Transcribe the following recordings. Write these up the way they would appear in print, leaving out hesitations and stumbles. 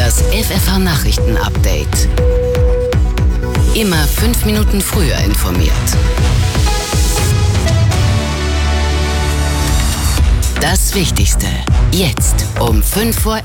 Das FFH-Nachrichten-Update. Immer 5 Minuten früher informiert. Das Wichtigste. Jetzt um 5:11 Uhr.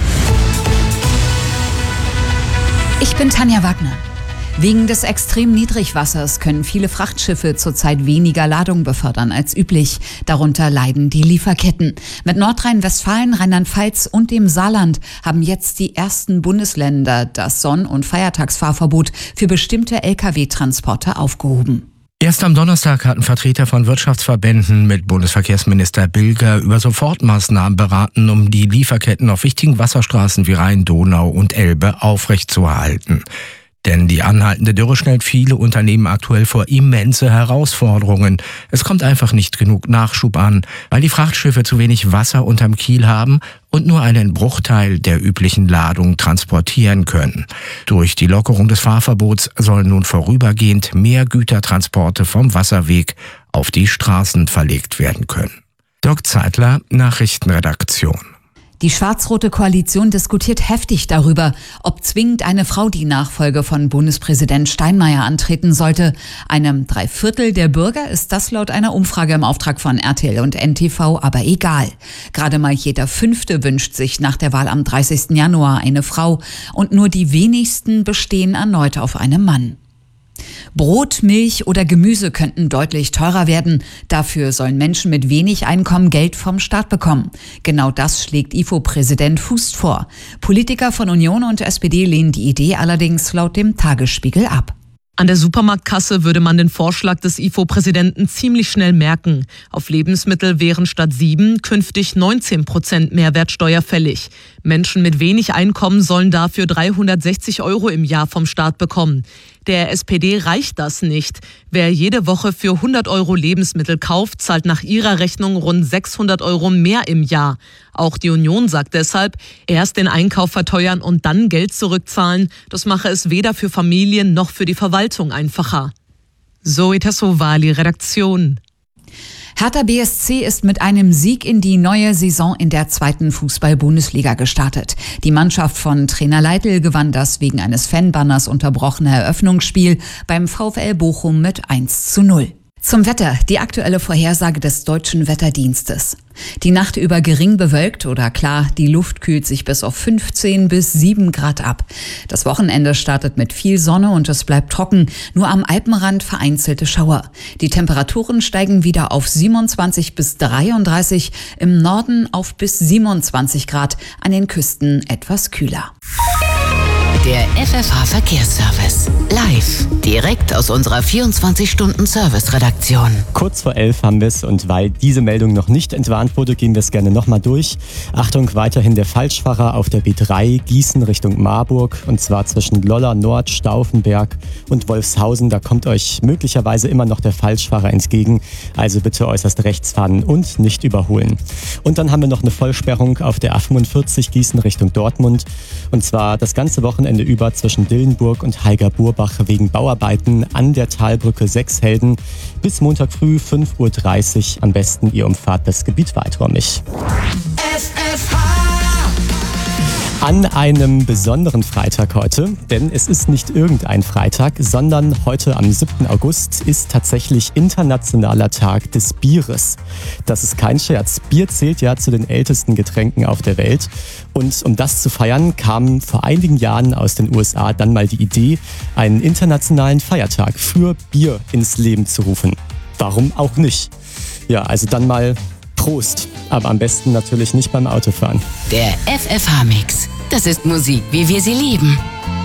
Ich bin Tanja Wagner. Wegen des extrem Niedrigwassers können viele Frachtschiffe zurzeit weniger Ladung befördern als üblich. Darunter leiden die Lieferketten. Mit Nordrhein-Westfalen, Rheinland-Pfalz und dem Saarland haben jetzt die ersten Bundesländer das Sonn- und Feiertagsfahrverbot für bestimmte Lkw-Transporte aufgehoben. Erst am Donnerstag hatten Vertreter von Wirtschaftsverbänden mit Bundesverkehrsminister Bilger über Sofortmaßnahmen beraten, um die Lieferketten auf wichtigen Wasserstraßen wie Rhein, Donau und Elbe aufrechtzuerhalten. Denn die anhaltende Dürre stellt viele Unternehmen aktuell vor immense Herausforderungen. Es kommt einfach nicht genug Nachschub an, weil die Frachtschiffe zu wenig Wasser unterm Kiel haben und nur einen Bruchteil der üblichen Ladung transportieren können. Durch die Lockerung des Fahrverbots sollen nun vorübergehend mehr Gütertransporte vom Wasserweg auf die Straßen verlegt werden können. Dirk Zeitler, Nachrichtenredaktion. Die schwarz-rote Koalition diskutiert heftig darüber, ob zwingend eine Frau die Nachfolge von Bundespräsident Steinmeier antreten sollte. Einem 3/4 der Bürger ist das laut einer Umfrage im Auftrag von RTL und NTV aber egal. Gerade mal jeder 5. wünscht sich nach der Wahl am 30. Januar eine Frau und nur die wenigsten bestehen erneut auf einem Mann. Brot, Milch oder Gemüse könnten deutlich teurer werden. Dafür sollen Menschen mit wenig Einkommen Geld vom Staat bekommen. Genau das schlägt IFO-Präsident Fußt vor. Politiker von Union und SPD lehnen die Idee allerdings laut dem Tagesspiegel ab. An der Supermarktkasse würde man den Vorschlag des IFO-Präsidenten ziemlich schnell merken. Auf Lebensmittel wären statt 7 künftig 19% Mehrwertsteuer fällig. Menschen mit wenig Einkommen sollen dafür 360 € im Jahr vom Staat bekommen. Der SPD reicht das nicht. Wer jede Woche für 100 € Lebensmittel kauft, zahlt nach ihrer Rechnung rund 600 € mehr im Jahr. Auch die Union sagt deshalb, erst den Einkauf verteuern und dann Geld zurückzahlen. Das mache es weder für Familien noch für die Verwaltung einfacher. Zoe Tassovali, Redaktion. Hertha BSC ist mit einem Sieg in die neue Saison in der 2. Fußball-Bundesliga gestartet. Die Mannschaft von Trainer Leitl gewann das wegen eines Fanbanners unterbrochene Eröffnungsspiel beim VfL Bochum mit 1:0. Zum Wetter, die aktuelle Vorhersage des Deutschen Wetterdienstes. Die Nacht über gering bewölkt oder klar, die Luft kühlt sich bis auf 15 bis 7 Grad ab. Das Wochenende startet mit viel Sonne und es bleibt trocken, nur am Alpenrand vereinzelte Schauer. Die Temperaturen steigen wieder auf 27 bis 33, im Norden auf bis 27 Grad, an den Küsten etwas kühler. Der FFH-Verkehrsservice. Live. Direkt aus unserer 24-Stunden-Service-Redaktion. Kurz vor 11 haben wir es und weil diese Meldung noch nicht entwarnt wurde, gehen wir es gerne nochmal durch. Achtung, weiterhin der Falschfahrer auf der B3 Gießen Richtung Marburg und zwar zwischen Loller Nord, Stauffenberg und Wolfshausen. Da kommt euch möglicherweise immer noch der Falschfahrer entgegen. Also bitte äußerst rechts fahren und nicht überholen. Und dann haben wir noch eine Vollsperrung auf der A45 Gießen Richtung Dortmund und zwar das ganze Wochenende über zwischen Dillenburg und Heiger-Burbach wegen Bauarbeiten an der Talbrücke 6 Helden. Bis Montag früh 5:30 Uhr. Am besten ihr umfahrt das Gebiet weiträumig. An einem besonderen Freitag heute, denn es ist nicht irgendein Freitag, sondern heute am 7. August ist tatsächlich Internationaler Tag des Bieres. Das ist kein Scherz. Bier zählt ja zu den ältesten Getränken auf der Welt. Und um das zu feiern, kam vor einigen Jahren aus den USA dann mal die Idee, einen internationalen Feiertag für Bier ins Leben zu rufen. Warum auch nicht? Ja, also dann mal Prost, aber am besten natürlich nicht beim Autofahren. Der FFH-Mix. Das ist Musik, wie wir sie lieben.